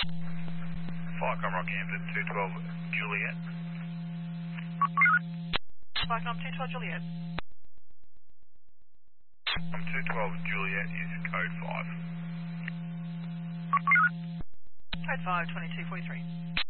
Flycom Rockhampton 212 Juliet. Flycom 212 Juliet. 212 Juliet is code 5. Code 5, 2243.